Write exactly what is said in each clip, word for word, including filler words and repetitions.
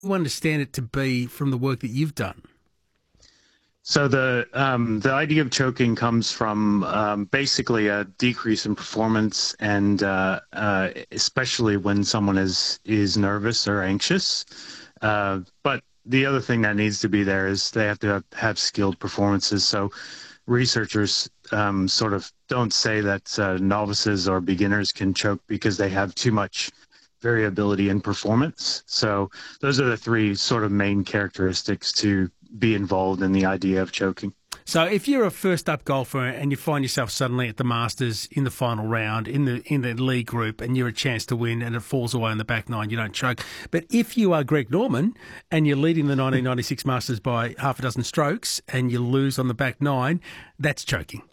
You understand it to be from the work that you've done? So the um, the idea of choking comes from um, basically a decrease in performance, and uh, uh, especially when someone is is nervous or anxious. Uh, but the other thing that needs to be there is they have to have, have skilled performances. So researchers um, sort of don't say that uh, novices or beginners can choke because they have too much variability in performance. So those are the three sort of main characteristics to be involved in the idea of choking. So if you're a first-up golfer and you find yourself suddenly at the Masters in the final round, in the in the league group, and you're a chance to win and it falls away on the back nine, you don't choke. But if you are Greg Norman and you're leading the nineteen ninety-six Masters by half a dozen strokes and you lose on the back nine, that's choking.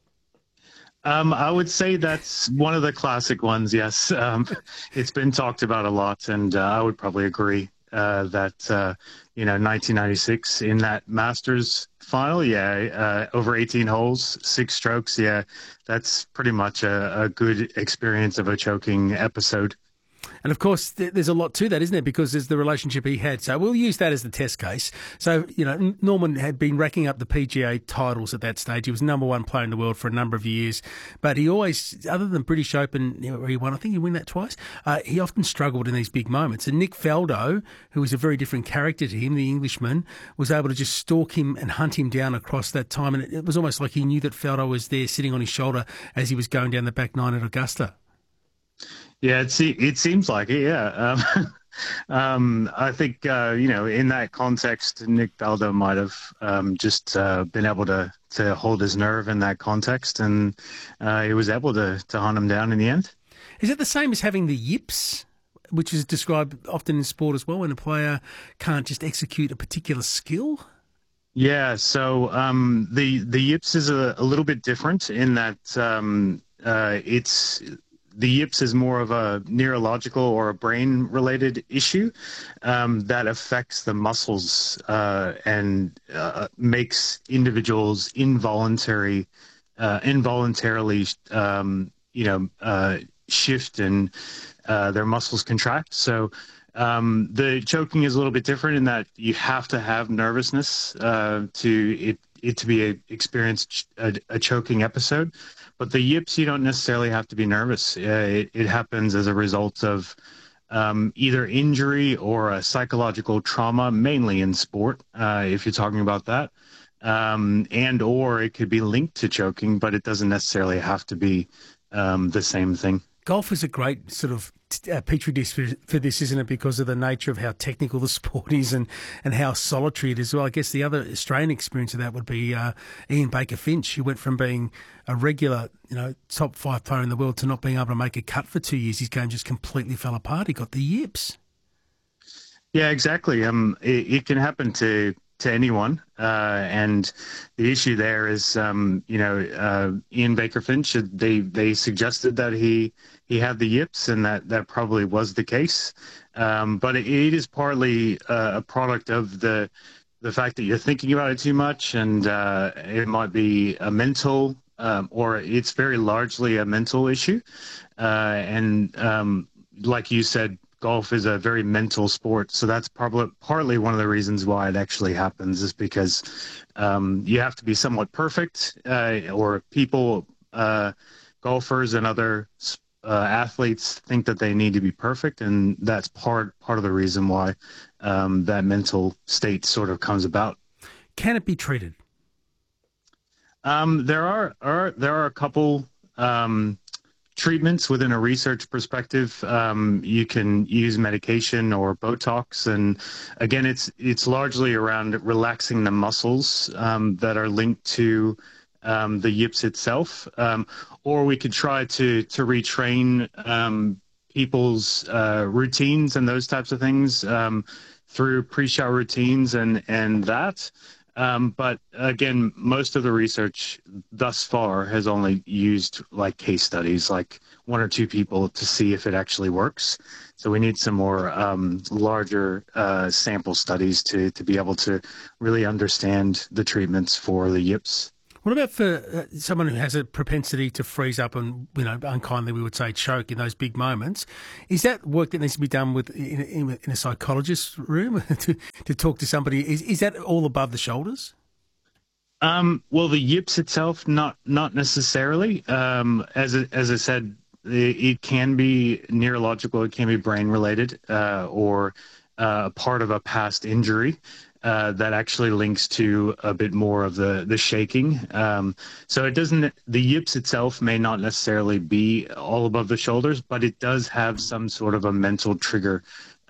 Um, I would say that's one of the classic ones, yes. Um, it's been talked about a lot, and uh, I would probably agree uh, that, uh, you know, nineteen ninety-six in that Masters final, yeah, uh, over eighteen holes, six strokes, yeah, that's pretty much a, a good experience of a choking episode. And of course, th- there's a lot to that, isn't there? Because there's the relationship he had. So we'll use that as the test case. So, you know, Norman had been racking up the P G A titles at that stage. He was number one player in the world for a number of years. But he always, other than British Open, you know, where he won, I think he won that twice, uh, he often struggled in these big moments. And Nick Faldo, who was a very different character to him, the Englishman, was able to just stalk him and hunt him down across that time. And it, it was almost like he knew that Faldo was there sitting on his shoulder as he was going down the back nine at Augusta. Yeah, it, se- it seems like it, yeah. Um, um, I think, uh, you know, in that context, Nick Faldo might have um, just uh, been able to, to hold his nerve in that context, and uh, he was able to, to hunt him down in the end. Is it the same as having the yips, which is described often in sport as well, when a player can't just execute a particular skill? Yeah, so um, the the yips is a, a little bit different in that um, uh, it's the yips is more of a neurological or a brain related issue um, that affects the muscles uh, and uh, makes individuals involuntary uh, involuntarily um, you know uh, shift and uh, their muscles contract. So um, the choking is a little bit different in that you have to have nervousness uh, to it, it to be a, experience a, a choking episode. But the yips, you don't necessarily have to be nervous. Uh, it, it happens as a result of um, either injury or a psychological trauma, mainly in sport, uh, if you're talking about that. Um, and or it could be linked to choking, but it doesn't necessarily have to be um, the same thing. Golf is a great sort of uh, petri dish for, for this, isn't it? Because of the nature of how technical the sport is and, and how solitary it is. Well, I guess the other Australian experience of that would be uh, Ian Baker Finch, who went from being a regular, you know, top five player in the world to not being able to make a cut for two years. His game just completely fell apart. He got the yips. Yeah, exactly. Um, it, it can happen to to anyone, uh, and the issue there is, um, you know, uh, Ian Baker Finch. They they suggested that he he had the yips, and that that probably was the case. Um, but it, it is partly uh, a product of the the fact that you're thinking about it too much, and uh, it might be a mental, um, or it's very largely a mental issue, uh, and um, like you said, golf is a very mental sport, so that's probably partly one of the reasons why it actually happens is because um, you have to be somewhat perfect, uh, or people, uh, golfers and other uh, athletes think that they need to be perfect, and that's part part of the reason why um, that mental state sort of comes about. Can it be treated? Um, there are, are there are a couple. Um, treatments within a research perspective. Um, you can use medication or Botox, and again, it's it's largely around relaxing the muscles um, that are linked to um, the yips itself. Um, or we could try to to retrain um, people's uh, routines and those types of things um, through pre-shower routines and and that. Um, but again, most of the research thus far has only used like case studies, like one or two people to see if it actually works. So we need some more um, larger uh, sample studies to, to be able to really understand the treatments for the yips. What about for uh, someone who has a propensity to freeze up and, you know, unkindly we would say choke in those big moments? Is that work that needs to be done with in, in, in a psychologist's room to, to talk to somebody? Is, is that all above the shoulders? Um, well, the yips itself, not not necessarily. Um, as I, as I said, it, it can be neurological, it can be brain related, uh, or uh, part of a past injury uh, that actually links to a bit more of the the shaking. Um, so it doesn't. The yips itself may not necessarily be all above the shoulders, but it does have some sort of a mental trigger.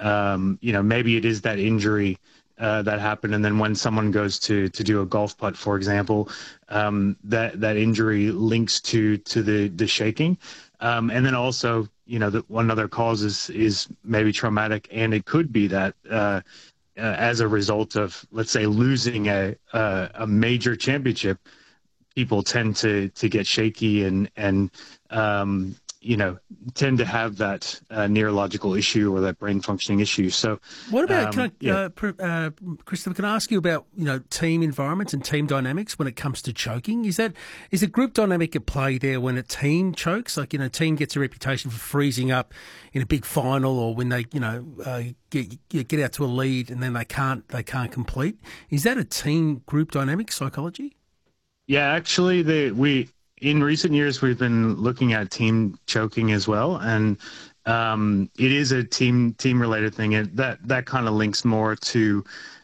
Um, you know, maybe it is that injury Uh, that happened, and then when someone goes to to do a golf putt, for example, um, that that injury links to to the the shaking, um, and then also, you know, the, one other cause is is maybe traumatic, and it could be that uh, uh, as a result of, let's say, losing a a, a major championship, people tend to to get shaky and and um, you know, tend to have that uh, neurological issue or that brain functioning issue. So, what about, um, can I, yeah. uh, pr- uh, Christopher, can I ask you about, you know, team environments and team dynamics when it comes to choking? Is that, is the group dynamic at play there when a team chokes? Like, you know, a team gets a reputation for freezing up in a big final, or when they, you know, uh, get, get out to a lead and then they can't, they can't complete. Is that a team group dynamic psychology? Yeah, actually, the, we, in recent years, we've been looking at team choking as well, and um, it is a team team related thing. It, that that kind of links more to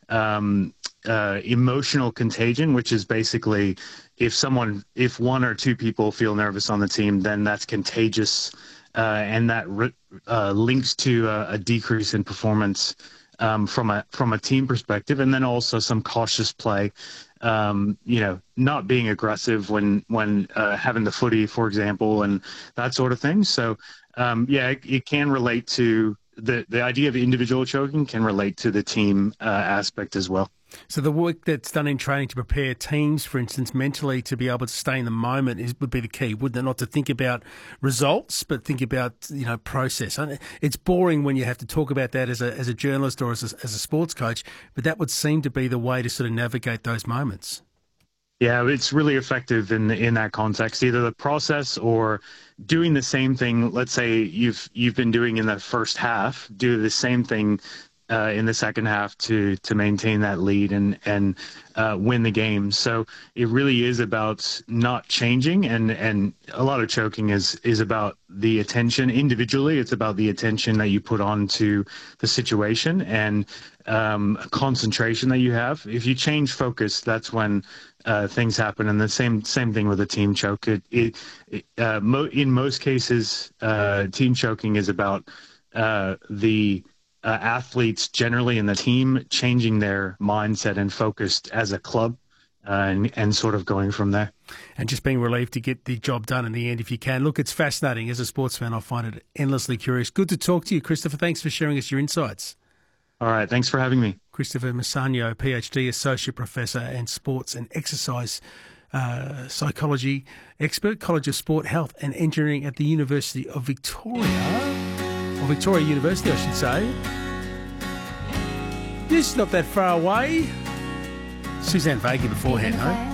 um, uh, emotional contagion, which is basically if someone, if one or two people feel nervous on the team, then that's contagious, uh, and that re- uh, links to a, a decrease in performance um, from a from a team perspective, and then also some cautious play. Um, you know, not being aggressive when when uh, having the footy, for example, and that sort of thing. So, um, yeah, it, it can relate to the the idea of individual choking can relate to the team uh, aspect as well. So the work that's done in training to prepare teams, for instance, mentally to be able to stay in the moment is would be the key, wouldn't it? Not to think about results, but think about, you know, process. It's boring when you have to talk about that as a as a journalist or as a, as a sports coach, but that would seem to be the way to sort of navigate those moments. Yeah, it's really effective in in that context, either the process or doing the same thing. Let's say you've you've been doing in the first half, do the same thing Uh, in the second half to to maintain that lead and and uh, win the game. So it really is about not changing, and and a lot of choking is is about the attention individually. It's about the attention that you put onto the situation and um, concentration that you have. If you change focus, that's when uh, things happen. And the same same thing with a team choke. It, it, it uh, mo- in most cases, uh, team choking is about uh, the Uh, athletes generally in the team changing their mindset and focused as a club uh, and, and sort of going from there. And just being relieved to get the job done in the end if you can. Look, it's fascinating. As a sports fan, I find it endlessly curious. Good to talk to you, Christopher. Thanks for sharing us your insights. All right. Thanks for having me. Christopher Messagno, PhD, Associate Professor and Sports and Exercise uh, Psychology Expert, College of Sport, Health and Engineering at the University of Victoria. Or Victoria University, I should say. This is not that far away. Suzanne Vega beforehand, though.